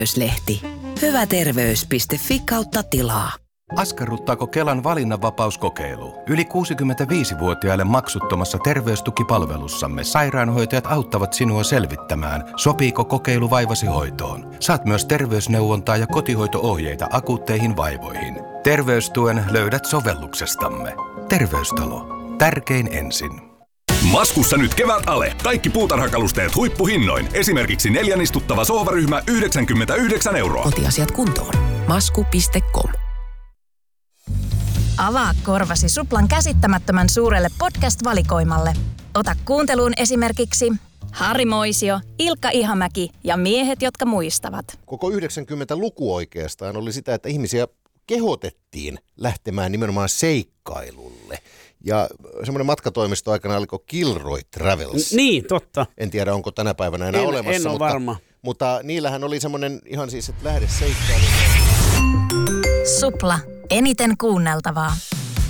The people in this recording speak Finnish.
Terveyslehti. Hyväterveys.fi/tilaa. Askarruttaako Kelan valinnanvapauskokeilu? Yli 65-vuotiaille maksuttomassa terveystukipalvelussamme sairaanhoitajat auttavat sinua selvittämään, sopiiko kokeilu vaivasi hoitoon. Saat myös terveysneuvontaa ja kotihoito-ohjeita akuutteihin vaivoihin. Terveystuen löydät sovelluksestamme. Terveystalo. Tärkein ensin. Maskussa nyt kevät ale. Kaikki puutarhakalusteet huippuhinnoin. Esimerkiksi 4 istuttava sohvaryhmä 99 €. Kotiasiat kuntoon. Masku.com. Avaa korvasi Suplan käsittämättömän suurelle podcast-valikoimalle. Ota kuunteluun esimerkiksi Harri Moisio, Ilkka Ihamäki ja miehet, jotka muistavat. Koko 90-luku oikeastaan oli sitä, että ihmisiä kehotettiin lähtemään nimenomaan seikkailulle. Ja semmoinen matkatoimisto aikana oliko Kilroy Travels. Niin, totta. En tiedä, onko tänä päivänä enää olemassa. En ole varma. Mutta niillähän oli semmoinen ihan siis, että lähde seikkailulle. Supla. Eniten kuunneltavaa.